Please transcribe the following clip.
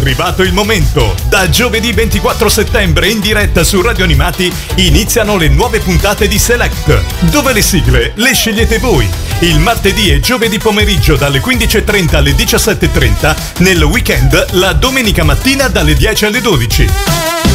arrivato il momento. Da giovedì 24 settembre in diretta su Radio Animati iniziano le nuove puntate di Select, dove le sigle le scegliete voi. Il martedì e giovedì pomeriggio dalle 15.30 alle 17.30, nel weekend la domenica mattina dalle 10 alle 12.